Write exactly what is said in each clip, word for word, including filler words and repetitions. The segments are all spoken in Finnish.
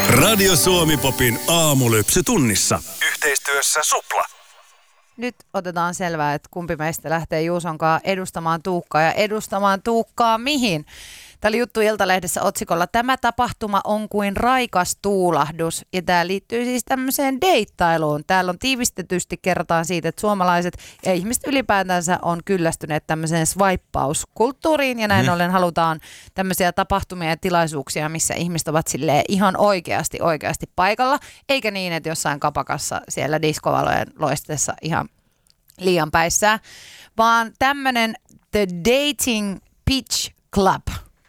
Radio Suomi-popin aamulypsy tunnissa. Yhteistyössä Supla. Nyt otetaan selvää, että kumpi meistä lähtee Juusonkaan edustamaan Tuukkaa ja edustamaan Tuukkaa mihin. Tämä oli juttu Iltalehdessä otsikolla "Tämä tapahtuma on kuin raikas tuulahdus", ja tämä liittyy siis tämmöiseen deittailuun. Täällä on tiivistetysti kerrotaan siitä, että suomalaiset ja ihmiset ylipäätänsä on kyllästyneet tämmöiseen swipeauskulttuuriin, ja näin mm. ollen halutaan tämmöisiä tapahtumia ja tilaisuuksia, missä ihmiset ovat silleen ihan oikeasti oikeasti paikalla, eikä niin, että jossain kapakassa siellä diskovalojen loisteessa ihan liian päissään, vaan tämmöinen The Dating Pitch Club.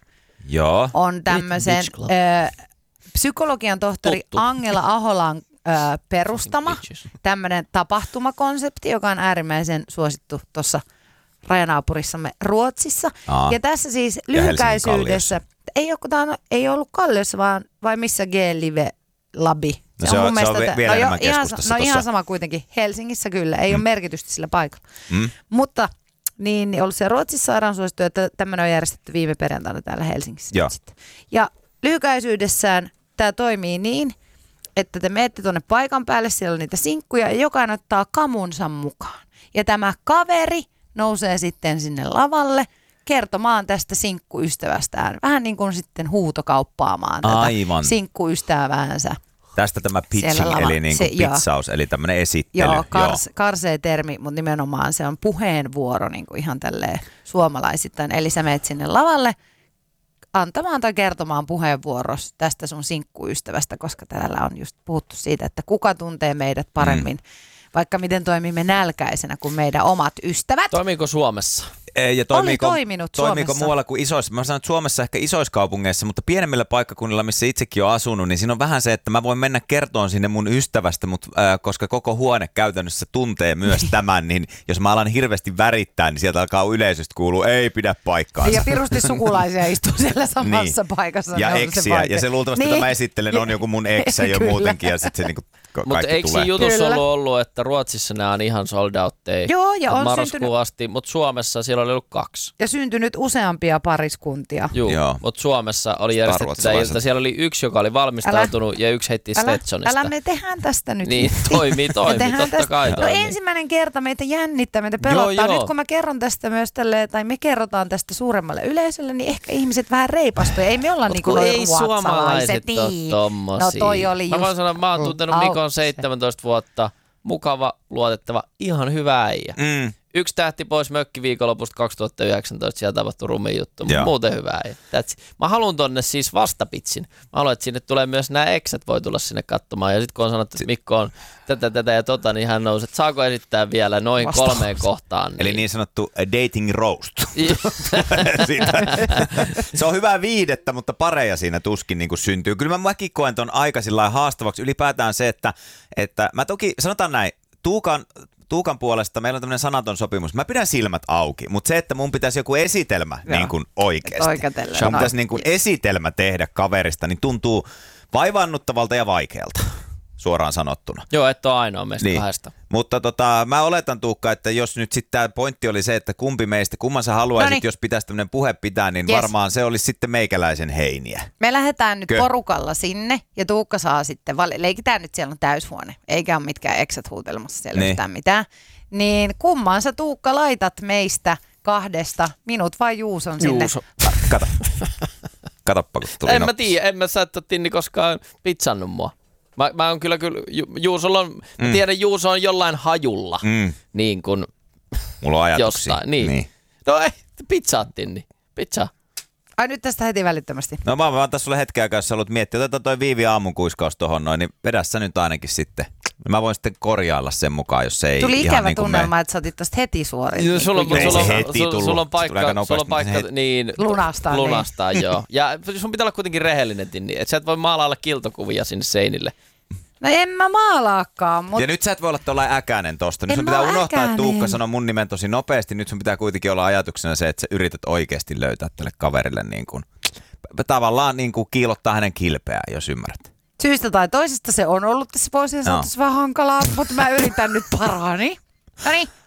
Joo. On tämmöisen ö, psykologian tohtori Tuttu. Angela Aholan ö, perustama tämmöinen tapahtumakonsepti, joka on äärimmäisen suosittu tuossa rajanaapurissamme Ruotsissa. Aa. Ja tässä siis lyhykäisyydessä, ei, ole, tämä on, ei ollut Kalliossa, vaan vai missä G-Live Labi. No se, se on, se on mielestä, vielä no enemmän ihan, keskustassa. No ihan sama kuitenkin. Helsingissä kyllä, ei mm. ole merkitystä sillä paikalla. Mm. Mutta niin ollut se Ruotsissa sairaan suosittu, että tämmöinen on järjestetty viime perjantaina täällä Helsingissä. Ja lyhykäisyydessään tämä toimii niin, että te menette tuonne paikan päälle, siellä on niitä sinkkuja ja jokainen ottaa kamunsa mukaan. Ja tämä kaveri nousee sitten sinne lavalle kertomaan tästä sinkkuystävästään. Vähän niin kuin sitten huutokauppaamaan Aivan. tätä sinkkuystäväänsä. Tästä tämä pitching, eli niin kuin se, pitsaus, joo. Eli tämmöinen esittely. Joo, kars, joo. karsee termi, mutta nimenomaan se on puheenvuoro niin kuin ihan tälleen suomalaisittain. Eli sä menet sinne lavalle antamaan tai kertomaan puheenvuorossa tästä sun sinkkuystävästä, koska täällä on just puhuttu siitä, että kuka tuntee meidät paremmin, mm. vaikka miten toimimme nälkäisenä kuin meidän omat ystävät. Toimiiko Suomessa? Ei, ja toimiiko, Oli toiminut toimiko Suomessa. muualla kuin isoissa? Mä sanon, että Suomessa ehkä isoissa kaupungeissa, mutta pienemmillä paikkakunnilla, missä itsekin on asunut, niin siinä on vähän se, että mä voin mennä kertoon sinne mun ystävästä, mutta äh, koska koko huone käytännössä tuntee myös tämän, niin jos mä alan hirveästi värittää, niin sieltä alkaa yleisöstä kuulua, ei pidä paikkaansa. Ja pirusti sukulaisia istuu siellä samassa niin. paikassa. Ja niin eksiä, se ja se luultavasti, niin. että mä esittelen, on joku mun eksä jo muutenkin, ja sitten se niinku mutta eikö siinä jutussa ollut, ollut, että Ruotsissa nämä on ihan sold outteja? Joo, ja on marraskuun syntynyt asti, mutta Suomessa siellä oli ollut kaksi. Ja syntynyt useampia pariskuntia. Joo, Joo. mutta Suomessa oli järjestetty tämä ilta. Siellä oli yksi, joka oli valmistautunut älä, ja yksi heitti Stetsonista. Älä me tehdään tästä nyt. Niin, toimii, toimii, totta tästä. kai toimii. No ensimmäinen kerta meitä jännittää, meitä pelottaa. Joo, joo. Nyt kun mä kerron tästä myös tälle, tai me kerrotaan tästä suuremmalle yleisölle, niin ehkä ihmiset vähän reipastuja. Ei me olla niin kuin ei suomalaiset niin. ole tommosia. No toi oli just. Mä voin sanoa, mä oon tuntenut mm. Mikon seitsemäntoista vuotta. Mukava, luotettava, ihan hyvä äijä. Mm. Yksi tähti pois mökkiviikonlopusta kaksituhattayhdeksäntoista, siellä tapahtui rumi juttu, mutta muuten hyvä äijä. Mä haluan tonne siis vastapitsin. Mä haluan, että sinne tulee myös nämä eksät, voi tulla sinne katsomaan. Ja sitten kun on sanottu, että Mikko on tätä, tätä ja tota, niin hän nousi, että saako esittää vielä noin Vasta. kolmeen kohtaan. Niin. Eli niin sanottu dating roast. Se on hyvää viihdettä, mutta pareja siinä tuskin niin kuin syntyy. Kyllä mä mäkin koen ton aika sillä haastavaksi. Ylipäätään se, että, että mä toki, sanotaan näin, Tuukan, Tuukan puolesta meillä on tämmöinen sanaton sopimus. Mä pidän silmät auki, mutta se, että mun pitäisi joku esitelmä niin kuin oikeasti. Mun pitäisi niin kuin esitelmä tehdä kaverista, niin tuntuu vaivaannuttavalta ja vaikealta. Suoraan sanottuna. Joo, et ole ainoa meistä niin. kahdesta. Mutta tota, mä oletan, Tuukka, että jos nyt sitten tämä pointti oli se, että kumpi meistä, kumman sä haluaisit, Noniin. jos pitäisi tämmöinen puhe pitää, niin yes. varmaan se olisi sitten meikäläisen heiniä. Me lähdetään nyt Kö? porukalla sinne ja Tuukka saa sitten, leikitään nyt siellä on täyshuone, eikä ole mitkään eksät huutelemassa siellä niin. yhtään mitään. Niin kumman sä Tuukka laitat meistä kahdesta, minut vai Juuson sinne? Juuso. Kato. Katoppa, kun tuli En mä tiedä, en mä sä et ole Tinni koskaan pitsannut mua. Mä, mä oon kyllä, kyllä Juusolla on, mm. mä tiedän, Juuso on jollain hajulla, mm. niin kuin mulla on ajatuksia. Jostain, niin. niin. No ei, pizzaattiin, niin pizzaa. Ai nyt tästä heti välittömästi. No mä oon tässä sulle hetken aikaa, jos sä haluat miettiä, otetaan toi Viivi aamun kuiskaus tohon noin, niin vedä sä nyt ainakin sitten. Mä voin sitten korjailla sen mukaan, jos se ei Tuli ihan ikävä niin kuin tunnelma, me... että sä otit tosta heti suorin. Joo, sulla, niin sulla, sulla, heti sulla, tullut. sulla on paikka, sulla on paikka heti. niin, lunastaa, lunastaa niin. joo. Ja sun pitää olla kuitenkin rehellinen, niin, että sä et voi maalailla kiltokuvia sinne seinille. No en mä maalaakaan, mutta... Ja nyt sä et voi olla tuollainen äkäinen tosta. Nyt en sun pitää unohtaa, äkäinen. että Tuukka sanoi mun nimen tosi nopeasti. Nyt sun pitää kuitenkin olla ajatuksena se, että sä yrität oikeasti löytää tälle kaverille niin kuin, tavallaan niin kuin kiilottaa hänen kilpeään, jos ymmärrät. Syystä tai toisesta se on ollut tässä vuosien saatossa vähän hankalaa, mutta mä yritän nyt parhaani. No niin,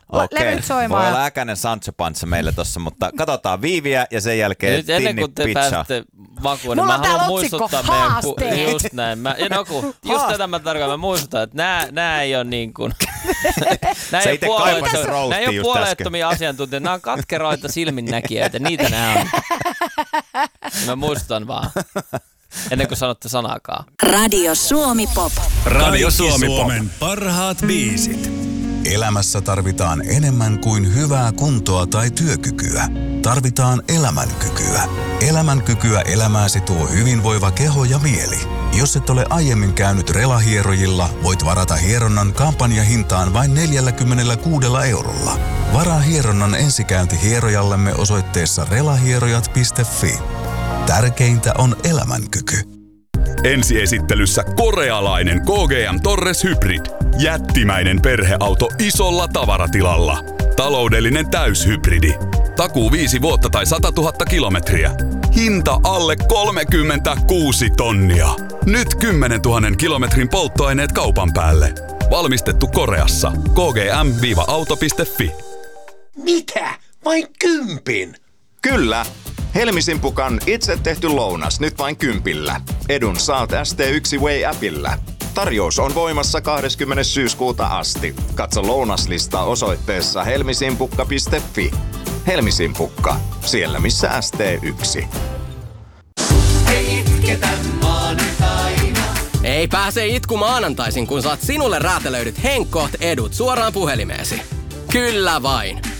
Okei, levyt soimaan. Voi olla äkäinen Sancho Panza meille tossa, mutta katsotaan Viiviä ja sen jälkeen nyt ennen kuin te pizza. pääsette makuun, niin Mulla mä on haluan täällä muistuttaa otsikko, meidän... haasteet. Just näin. Mä, ja no, kun, just tätä mä tarkoitan. Mä muistutan, että nää, nää ei ole niin kuin... nää ei ole puolueettomia, nää ei ole puolueettomia asiantuntijoita. Nää on katkeroita silminnäkijöitä. Niitä nää on. Mä muistutan vaan. Ennen kuin sanotte sanakaan. Radio Suomi Pop. Radio Suomi Suomen parhaat biisit. Elämässä tarvitaan enemmän kuin hyvää kuntoa tai työkykyä. Tarvitaan elämänkykyä. Elämänkykyä elämääsi tuo hyvinvoiva keho ja mieli. Jos et ole aiemmin käynyt relahierojilla, voit varata hieronnan kampanjahintaan vain neljäkymmentäkuusi eurolla. Varaa hieronnan ensikäynti hierojallemme osoitteessa relahierojat piste fi. Tärkeintä on elämänkyky. Ensiesittelyssä korealainen K G M Torres Hybrid. Jättimäinen perheauto isolla tavaratilalla. Taloudellinen täyshybridi. Takuu viisi vuotta tai satatuhatta kilometriä. Hinta alle kolmekymmentäkuusi tonnia. Nyt kymmenentuhannen kilometrin polttoaineet kaupan päälle. Valmistettu Koreassa. K G M auto piste fi. Mitä? Vain kympin? Kyllä. Helmisimpukan itse tehty lounas nyt vain kympillä. Edun saat S T yksi Way-appillä. Tarjous on voimassa kahdeskymmenes syyskuuta asti. Katso lounaslista osoitteessa helmisimpukka piste fi. Helmisimpukka, siellä missä S T yksi. Ei itketä maanantaina. Ei pääse itku maanantaisin, kun saat sinulle räätälöidyt Henkkoht edut suoraan puhelimeesi. Kyllä vain.